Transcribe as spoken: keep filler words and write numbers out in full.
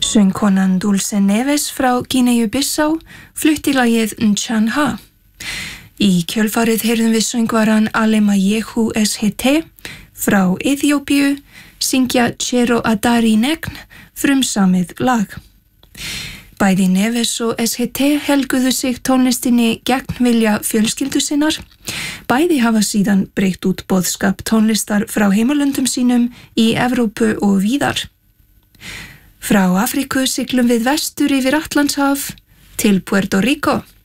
Söngkonan Dulce Neves frá Gíneu-Bissá flutti lagið Nchanha. Í kjölfarið heyrðum við söngvaran Alemayehu S H T frá Eþíópíu syngja Chero Adari Negn frumsamið lag. Bæði Neves og S H T helguðu sig tónlistinni gegn vilja fjölskyldu sinnar. Bæði hafa síðan breytt út boðskap tónlistar frá heimalöndum sínum í Evrópu og víðar. Frá Afríku siglum við vestur yfir Atlantshaf til Puerto Rico.